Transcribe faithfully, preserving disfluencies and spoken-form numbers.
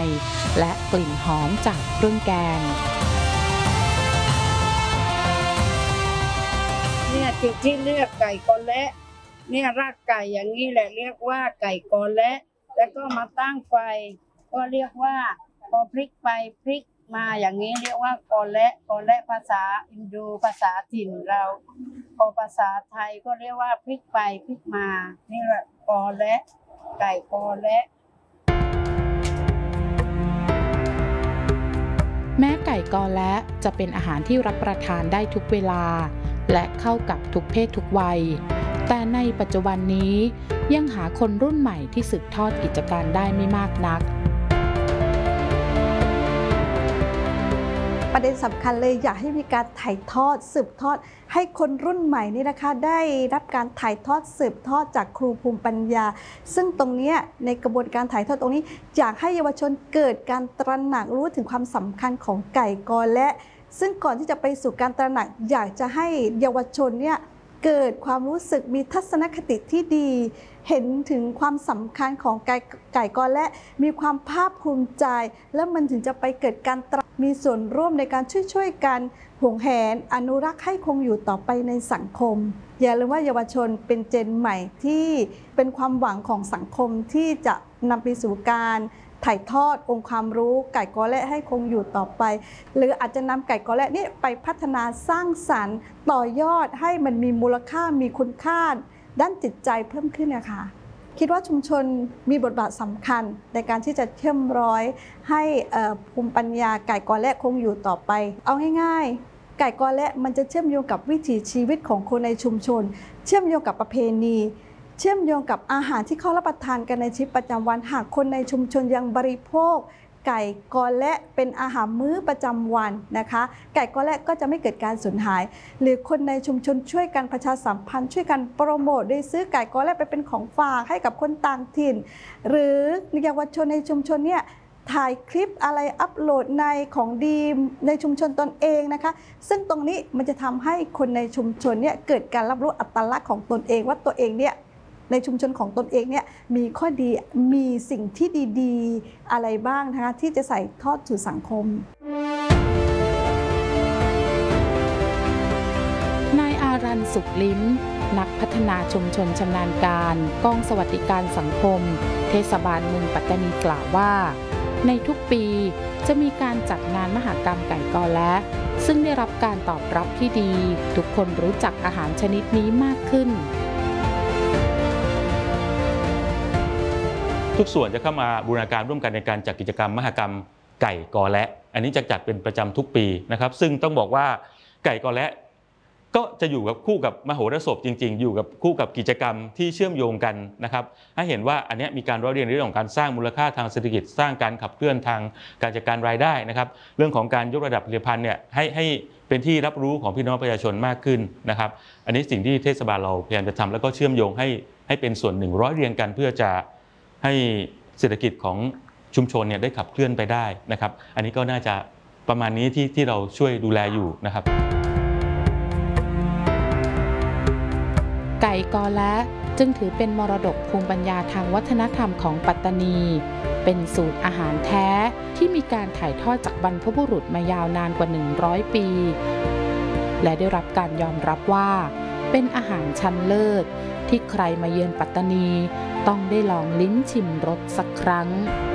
และกลิ่นหอมจากเครื่องแกงเนี่ยจุดที่เลือกไก่กอแระเนี่ยรากไก่อย่างนี้แหละเรียกว่าไก่กอแระแล้วก็มาตั้งไฟก็เรียกว่าพอพลิกไปพลิกมาอย่างนี้เรียกว่ากอแระกอแระภาษาอินโดภาษาถิ่นเราพอภาษาไทยก็เรียกว่าพลิกไปพลิกมานี่แหละกอแระไก่กอแระแม้ไก่กอแระจะเป็นอาหารที่รับประทานได้ทุกเวลาและเข้ากับทุกเพศทุกวัยแต่ในปัจจุบันนี้ยังหาคนรุ่นใหม่ที่สืบทอดกิจการได้ไม่มากนักประเด็นสำคัญเลยอยากให้มีการถ่ายทอดสืบทอดให้คนรุ่นใหม่นี่นะคะได้รับการถ่ายทอดสืบทอดจากครูภูมิปัญญาซึ่งตรงนี้ในกระบวนการถ่ายทอดตรงนี้อยากให้เยาวชนเกิดการตระหนักรู้ถึงความสำคัญของไก่กอแระซึ่งก่อนที่จะไปสู่การตระหนักอยากจะให้เยาวชนเนี่ยเกิดความรู้สึกมีทัศนคติที่ดีเห็นถึงความสำคัญของไก่ไก่กอแระมีความภาคภูมิใจแล้วมันถึงจะไปเกิดการตระมีส่วนร่วมในการช่วยๆกันหวงแหนอนุรักษ์ให้คงอยู่ต่อไปในสังคมอย่าลืมว่าเยาวชนเป็นเจนใหม่ที่เป็นความหวังของสังคมที่จะนำไปสู่การถ่ายทอดองค์ความรู้ไก่กอแระให้คงอยู่ต่อไปหรืออาจจะนำไก่กอแระนี้ไปพัฒนาสร้างสรรค์ต่อยอดให้มันมีมูลค่ามีคุณค่าด้านจิตใจเพิ่มขึ้นนะคะคิดว่าชุมชนมีบทบาทสำคัญในการที่จะเชื่อมร้อยให้ภูมิปัญญาไก่กอแระคงอยู่ต่อไปเอาง่ายๆไก่กอแระมันจะเชื่อมโยงกับวิถีชีวิตของคนในชุมชนเชื่อมโยงกับประเพณีเชื่อมโยงกับอาหารที่เขารับประทานกันในชีวิตประจำวันหากคนในชุมชนยังบริโภคไก่กอแระเป็นอาหารมื้อประจำวันนะคะไก่กอแระก็จะไม่เกิดการสูญหายหรือคนในชุมชนช่วยกันประชาสัมพันธ์ช่วยกันโปรโมทโดยซื้อไก่กอแระไปเป็นของฝากให้กับคนต่างถิ่นหรือเยาวชนในชุมชนเนี่ยถ่ายคลิปอะไรอัปโหลดในของดีในชุมชนตนเองนะคะซึ่งตรงนี้มันจะทำให้คนในชุมชนเนี่ยเกิดการรับรู้อัตลักษณ์ของตนเองว่าตัวเองเนี่ยในชุมชนของตนเองเนี่ยมีข้อดีมีสิ่งที่ดีๆอะไรบ้างนะคะที่จะใส่ทอดสู่สังคมนายอารันสุขลิ้มนักพัฒนาชุมชนชำนาญการกองสวัสดิการสังคมเทศบาลเมืองปัตตานีกล่าวว่าในทุกปีจะมีการจัดงานมหกรรมไก่กอแระซึ่งได้รับการตอบรับที่ดีทุกคนรู้จักอาหารชนิดนี้มากขึ้นทุกส่วนจะเข้ามาบูรณาการร่วมกันในการจัดกิจกรรมมหกรรมไก่กอแระอันนี้จะจัดเป็นประจำทุกปีนะครับซึ่งต้องบอกว่าไก่กอแระก็จะอยู่กับคู่กับมโหรสพจริงๆอยู่กับคู่กับกิจกรรมที่เชื่อมโยงกันนะครับให้เห็นว่าอันนี้มีการร้อยเรียนในเรื่องของการสร้างมูลค่าทางเศรษฐกิจสร้างการขับเคลื่อนทางการจัดการรายได้นะครับเรื่องของการยกระดับผลิตภัณฑ์เนี่ยให้ให้เป็นที่รับรู้ของพี่น้องประชาชนมากขึ้นนะครับอันนี้สิ่งที่เทศบาลเราพยายามจะทำแล้วก็เชื่อมโยงให้ให้เป็นส่วนหนึ่งร้อยเรียงกันเพื่อจะให้เศรษฐกิจของชุมชนเนี่ยได้ขับเคลื่อนไปได้นะครับอันนี้ก็น่าจะประมาณนี้ที่ที่เราช่วยดูแลอยู่นะครับไก่กอแระจึงถือเป็นมรดกภูมิปัญญาทางวัฒนธรรมของปัตตานีเป็นสูตรอาหารแท้ที่มีการถ่ายทอดจากบรรพบุรุษมายาวนานกว่าหนึ่งร้อยปีและได้รับการยอมรับว่าเป็นอาหารชั้นเลิศที่ใครมาเยือนปัตตานีต้องได้ลองลิ้มชิมรสสักครั้ง